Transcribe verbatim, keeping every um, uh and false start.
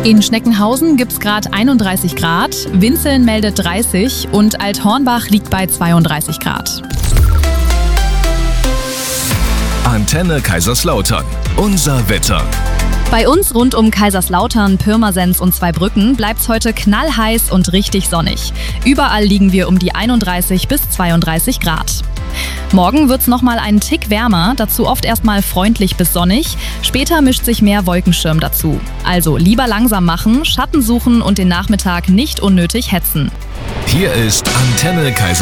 In Schneckenhausen gibt's gerade einunddreißig Grad, Winzeln meldet dreißig und Althornbach liegt bei zweiunddreißig Grad. Antenne Kaiserslautern. Unser Wetter. Bei uns rund um Kaiserslautern, Pirmasens und Zweibrücken bleibt's heute knallheiß und richtig sonnig. Überall liegen wir um die einunddreißig bis zweiunddreißig Grad. Morgen wird's nochmal einen Tick wärmer, dazu oft erstmal freundlich bis sonnig. Später mischt sich mehr Wolkenschirm dazu. Also lieber langsam machen, Schatten suchen und den Nachmittag nicht unnötig hetzen. Hier ist Antenne Kaiserslautern.